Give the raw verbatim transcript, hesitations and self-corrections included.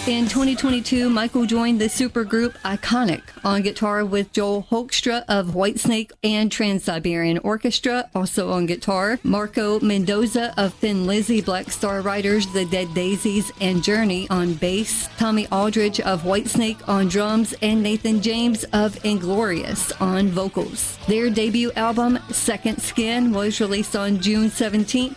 In twenty twenty-two, Michael joined the supergroup Iconic on guitar with Joel Hoekstra of Whitesnake and Trans-Siberian Orchestra, also on guitar, Marco Mendoza of Thin Lizzy, Black Star Riders, The Dead Daisies, and Journey on bass, Tommy Aldridge of Whitesnake on drums, and Nathan James of Inglorious on vocals. Their debut album, Second Skin, was released on June seventeenth,